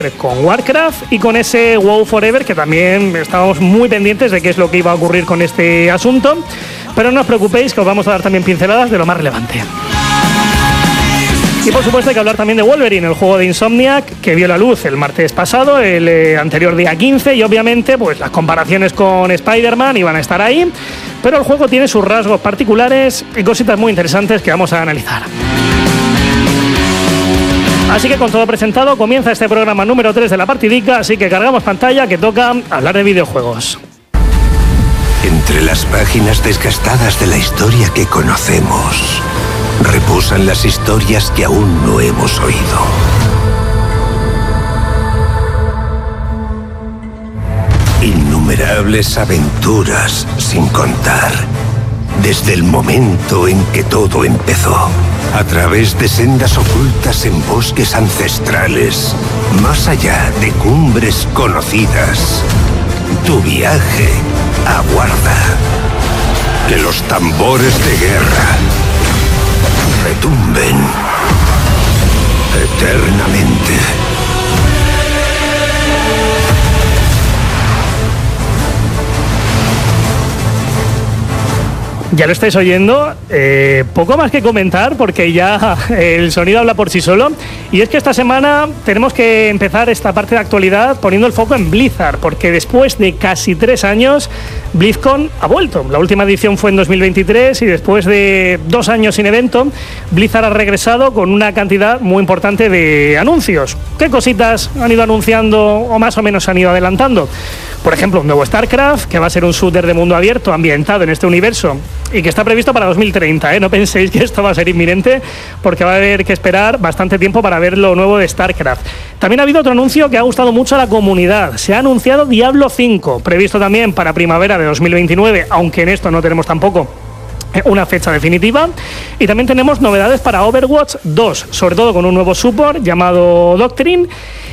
con Warcraft y con ese WoW Forever, que también estábamos muy pendientes de qué es lo que iba a ocurrir con este asunto, pero no os preocupéis que os vamos a dar también pinceladas de lo más relevante. Y por supuesto hay que hablar también de Wolverine, el juego de Insomniac que vio la luz el martes pasado, el anterior día 15, y obviamente pues las comparaciones con Spider-Man iban a estar ahí, pero el juego tiene sus rasgos particulares y cositas muy interesantes que vamos a analizar. Así que con todo presentado comienza este programa número 3 de la partidica, así que cargamos pantalla que toca hablar de videojuegos. Entre las páginas desgastadas de la historia que conocemos, reposan las historias que aún no hemos oído. Innumerables aventuras sin contar, desde el momento en que todo empezó. A través de sendas ocultas en bosques ancestrales, más allá de cumbres conocidas, tu viaje aguarda. Que los tambores de guerra retumben eternamente. Ya lo estáis oyendo, poco más que comentar porque ya el sonido habla por sí solo. Y es que esta semana tenemos que empezar esta parte de actualidad poniendo el foco en Blizzard, porque después de casi 3 años, BlizzCon ha vuelto. La última edición fue en 2023 y después de 2 años sin evento, Blizzard ha regresado con una cantidad muy importante de anuncios. ¿Qué cositas han ido anunciando o más o menos han ido adelantando? Por ejemplo, un nuevo StarCraft, que va a ser un shooter de mundo abierto ambientado en este universo y que está previsto para 2030, ¿eh? No penséis que esto va a ser inminente porque va a haber que esperar bastante tiempo para ver lo nuevo de StarCraft. También ha habido otro anuncio que ha gustado mucho a la comunidad. Se ha anunciado Diablo 5, previsto también para primavera de 2029, aunque en esto no tenemos tampoco una fecha definitiva. Y también tenemos novedades para Overwatch 2, sobre todo con un nuevo support llamado Doctrine.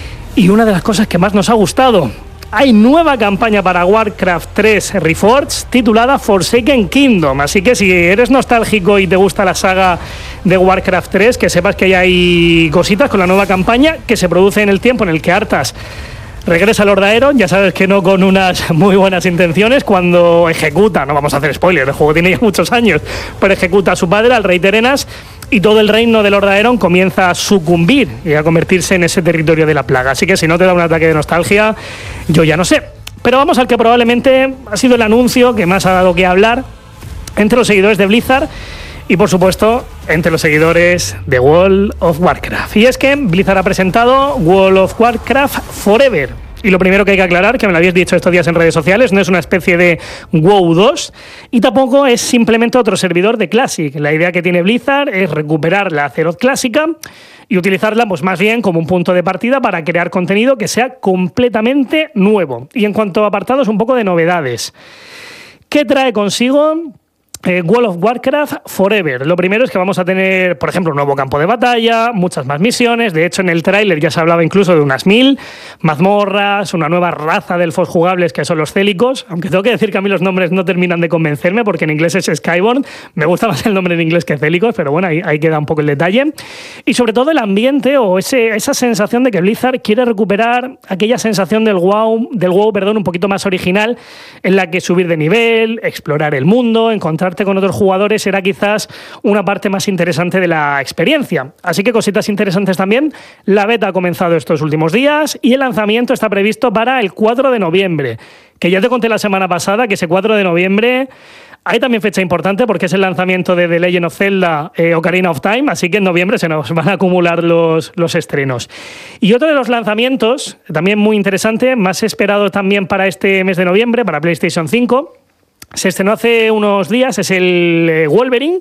Y una de las cosas que más nos ha gustado: hay nueva campaña para Warcraft 3 Reforged titulada Forsaken Kingdom, así que si eres nostálgico y te gusta la saga de Warcraft 3, que sepas que hay cositas con la nueva campaña que se produce en el tiempo en el que Arthas regresa a Lord Aeron, ya sabes que no con unas muy buenas intenciones, cuando ejecuta, no vamos a hacer spoiler, el juego tiene ya muchos años, pero ejecuta a su padre, al rey Terenas, y todo el reino de Lord Aeron comienza a sucumbir y a convertirse en ese territorio de la plaga. Así que si no te da un ataque de nostalgia, yo ya no sé. Pero vamos al que probablemente ha sido el anuncio que más ha dado que hablar entre los seguidores de Blizzard y, por supuesto, entre los seguidores de World of Warcraft. Y es que Blizzard ha presentado World of Warcraft Forever. Y lo primero que hay que aclarar, que me lo habéis dicho estos días en redes sociales, no es una especie de WoW 2 y tampoco es simplemente otro servidor de Classic. La idea que tiene Blizzard es recuperar la Azeroth clásica y utilizarla pues más bien como un punto de partida para crear contenido que sea completamente nuevo. Y en cuanto a apartados, un poco de novedades. ¿Qué trae consigo World of Warcraft Forever? Lo primero es que vamos a tener, por ejemplo, un nuevo campo de batalla, muchas más misiones. De hecho, en el tráiler ya se hablaba incluso de unas 1000 mazmorras, una nueva raza de elfos jugables que son los célicos, aunque tengo que decir que a mí los nombres no terminan de convencerme porque en inglés es Skyborn. Me gusta más el nombre en inglés que célicos, pero bueno, ahí queda un poco el detalle. Y sobre todo el ambiente o esa sensación de que Blizzard quiere recuperar aquella sensación del WoW, un poquito más original, en la que subir de nivel, explorar el mundo, encontrar con otros jugadores era quizás una parte más interesante de la experiencia. Así que cositas interesantes también. La beta ha comenzado estos últimos días y el lanzamiento está previsto para el 4 de noviembre, que ya te conté la semana pasada que ese 4 de noviembre hay también fecha importante porque es el lanzamiento de The Legend of Zelda Ocarina of Time, así que en noviembre se nos van a acumular los estrenos. Y otro de los lanzamientos, también muy interesante, más esperado también para este mes de noviembre, para PlayStation 5, se estrenó hace unos días, es el Wolverine.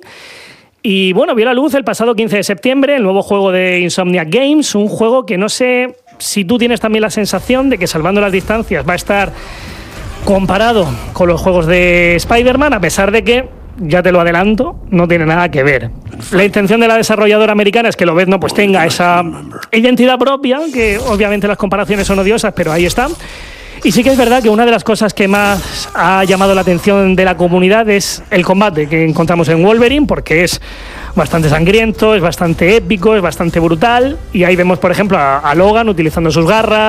Y bueno, vio la luz el pasado 15 de septiembre, el nuevo juego de Insomniac Games, un juego que no sé si tú tienes también la sensación de que, salvando las distancias, va a estar comparado con los juegos de Spider-Man, a pesar de que, ya te lo adelanto, no tiene nada que ver. La intención de la desarrolladora americana es que Lobezno pues tenga esa identidad propia, que obviamente las comparaciones son odiosas, pero ahí está. Y sí que es verdad que una de las cosas que más ha llamado la atención de la comunidad es el combate que encontramos en Wolverine, porque es bastante sangriento, es bastante épico, es bastante brutal. Y ahí vemos, por ejemplo, a Logan utilizando sus garras,